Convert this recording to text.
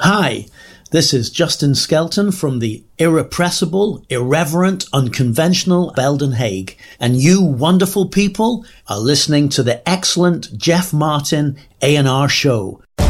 Hi, this is Justin Skelton from the irrepressible, irreverent, unconventional Belden Haig, and you wonderful people are listening to the excellent Jeff Martin A&R Show.